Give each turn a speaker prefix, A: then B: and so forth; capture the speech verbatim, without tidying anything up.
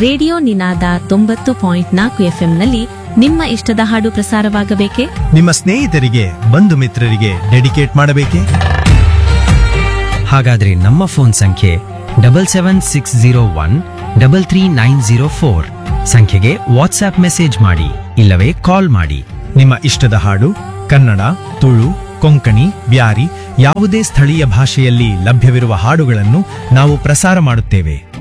A: Radio ನಿನಾದ ತೊಂಬತ್ತು point ನಾಲ್ಕು ಎಫ್ಎಂನಲ್ಲಿ ನಿಮ್ಮ ಇಷ್ಟದ ಹಾಡು ಪ್ರಸಾರವಾಗಬೇಕೇ?
B: ನಿಮ್ಮ ಸ್ನೇಹಿತರಿಗೆ ಬಂಧು ಮಿತ್ರರಿಗೆ ಡೆಡಿಕೇಟ್ ಮಾಡಬೇಕೇ?
C: ಹಾಗಾದ್ರೆ ನಮ್ಮ ಫೋನ್ ಸಂಖ್ಯೆ double seven six zero one double three nine zero four ಸಂಖ್ಯೆಗೆ ವಾಟ್ಸ್ಆಪ್ ಮೆಸೇಜ್ ಮಾಡಿ ಇಲ್ಲವೇ ಕಾಲ್ ಮಾಡಿ.
B: ನಿಮ್ಮ ಇಷ್ಟದ ಹಾಡು ಕನ್ನಡ, ತುಳು, ಕೊಂಕಣಿ, ಬ್ಯಾರಿ ಯಾವುದೇ ಸ್ಥಳೀಯ ಭಾಷೆಯಲ್ಲಿ ಲಭ್ಯವಿರುವ ಹಾಡುಗಳನ್ನು ನಾವು ಪ್ರಸಾರ ಮಾಡುತ್ತೇವೆ.